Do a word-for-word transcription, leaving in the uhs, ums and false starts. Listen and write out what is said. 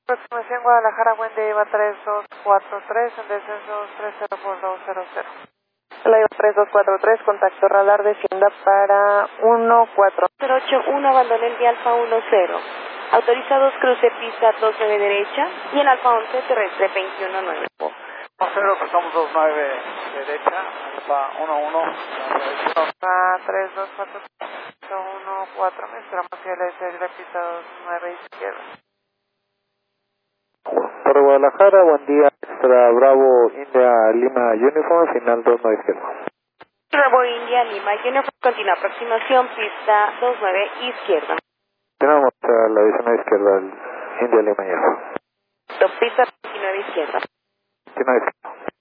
Aproximación Guadalajara, buen día, iba tres dos cuatro tres, en descenso tres cero por dos cero cero. La iba tres dos cuatro tres, contacto radar, descienda para uno cuatro cero ocho uno, abandone el vía Alfa uno cero. Autorizados cruce pista dos nueve derecha y en Alfa once terrestre veintiuno nueve. uno cero, cruzamos dos nueve derecha, Alfa uno uno, Ah, tres dos cuatro uno cuatro, me esperamos que le desee pista dos nueve izquierda. Torre Guadalajara, buen día, extra Bravo India Lima Uniform, final dos nueve izquierda. Bravo India Lima Uniform, continua aproximación pista dos nueve izquierda. Tenemos a la visión izquierda, el India Lima Uniform. Pista veintinueve izquierda. veintinueve izquierda.